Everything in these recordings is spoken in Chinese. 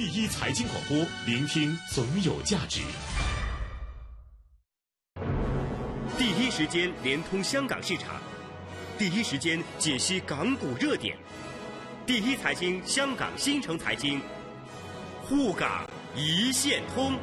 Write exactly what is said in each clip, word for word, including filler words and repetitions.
第一财经广播，聆听总有价值。 第一时间连通香港市场，第一时间解析港股热点，第一财经香港新城财经，沪港一线通。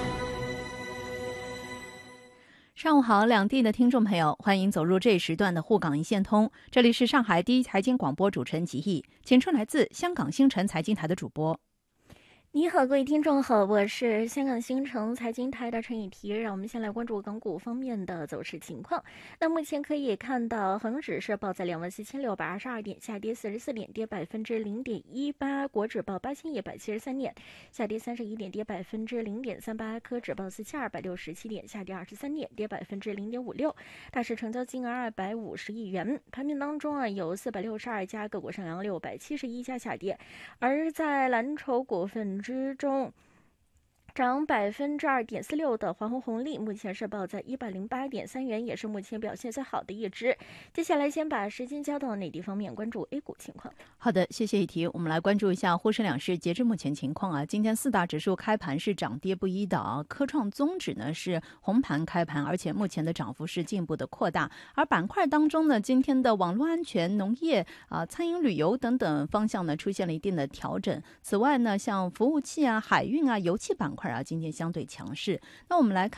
上午好，两地的听众朋友，欢迎走入这一时段的沪港一线通。这里是上海第一财经广播主持人吉毅，请出来自香港新城财经台的主播。 你好，各位听众好，我是香港新城财经台的陈雨提。让我们先来关注港股方面的走势情况。那目前可以看到，恒指是报在两万四千六百二十二点，下跌四十四点，跌百分之零点一八；国指报八千一百七十三点，下跌三十一点，跌百分之零点三八；科指报四千二百六十七点，下跌二十三点，跌百分之零点五六。大市成交金额二百五十亿元。盘面当中啊，有四百六十二家个股上扬，六百七十一家下跌。而在蓝筹股份之中，涨百分之二点四六的华虹红利，目前是报在一百零八点三元，也是目前表现最好的一只。接下来先把时间交到内地方面，关注 A 股情况。 好的，谢谢一提。我们来关注一下沪深两市截至目前情况啊。今天四大指数开盘是涨跌不一的啊，科创综指呢是红盘开盘，而且目前的涨幅是进一步的扩大。而板块当中呢，今天的网络安全、农业啊、餐饮旅游等等方向呢出现了一定的调整。此外呢，像服务器啊、海运啊、油气板块啊，今天相对强势。那我们来看